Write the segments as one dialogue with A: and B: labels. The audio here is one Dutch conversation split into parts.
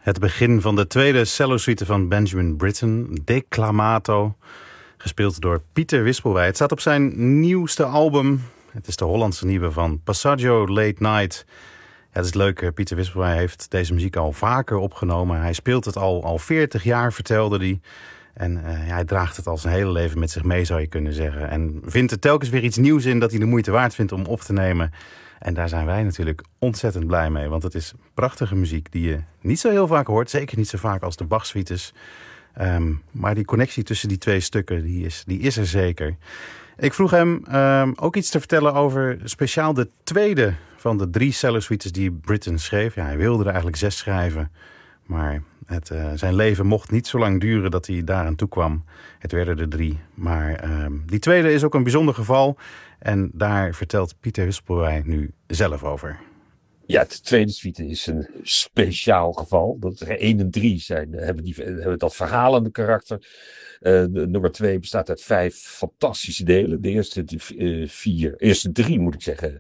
A: Het begin van de tweede cello-suite van Benjamin Britten, Declamato, gespeeld door Pieter Wispelwey. Het staat op zijn nieuwste album. Het is de Hollandse nieuwe van Passaggio Late Night. Ja, het is leuk, Pieter Wispelwey heeft deze muziek al vaker opgenomen. Hij speelt het al 40 jaar, vertelde hij. En hij draagt het al zijn hele leven met zich mee, zou je kunnen zeggen. En vindt er telkens weer iets nieuws in dat hij de moeite waard vindt om op te nemen. En daar zijn wij natuurlijk ontzettend blij mee. Want het is prachtige muziek die je niet zo heel vaak hoort. Zeker niet zo vaak als de Bach-suites. Maar die connectie tussen die twee stukken, die is er zeker. Ik vroeg hem ook iets te vertellen over speciaal de tweede van de 3 cello-suites die Britten schreef. Ja, hij wilde er eigenlijk 6 schrijven. Maar zijn leven mocht niet zo lang duren dat hij daaraan toe kwam. Het werden er 3. Maar die tweede is ook een bijzonder geval. En daar vertelt Pieter Wispelwey nu zelf over.
B: Ja, de tweede suite is een speciaal geval. Dat er 1 en 3 hebben dat verhalende karakter. De nummer 2 bestaat uit 5 fantastische delen. De eerste 3 moet ik zeggen,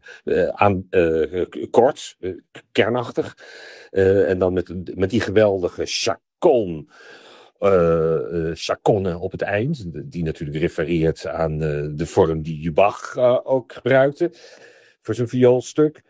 B: kort, kernachtig. En dan met die geweldige chaconne op het eind. Die natuurlijk refereert aan de vorm die Bach ook gebruikte voor zijn vioolstuk.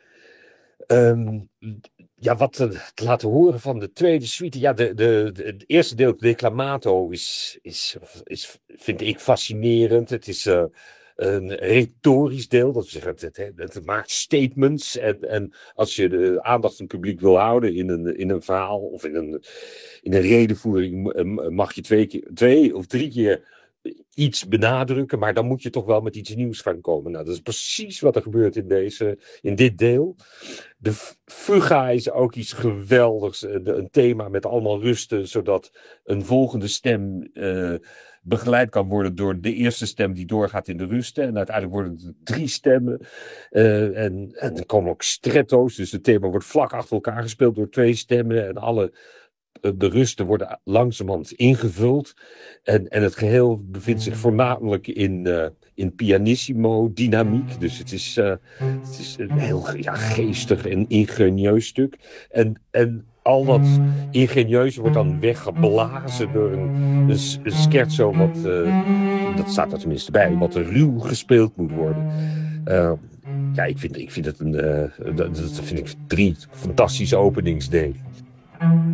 B: Wat te laten horen van de tweede suite. Ja, het eerste deel, Declamato, is vind ik fascinerend. Het is een retorisch deel. Dat wil zeggen, het maakt statements. En als je de aandacht van het publiek wil houden in een verhaal of in een redenvoering, mag je 2 of 3 keer iets benadrukken, maar dan moet je toch wel met iets nieuws gaan komen. Nou, dat is precies wat er gebeurt in dit deel. De fuga is ook iets geweldigs. Een thema met allemaal rusten, zodat een volgende stem begeleid kan worden door de eerste stem die doorgaat in de rusten. En uiteindelijk worden het 3 stemmen. En er komen ook stretto's, dus het thema wordt vlak achter elkaar gespeeld door 2 stemmen. En de rusten worden langzamerhand ingevuld. En het geheel bevindt zich voornamelijk in pianissimo dynamiek. Dus het is een heel geestig en ingenieus stuk. En al dat ingenieuze wordt dan weggeblazen door een scherzo dat staat er tenminste bij, wat er ruw gespeeld moet worden. Ik vind het dat vind ik 3 fantastische openingsdelen.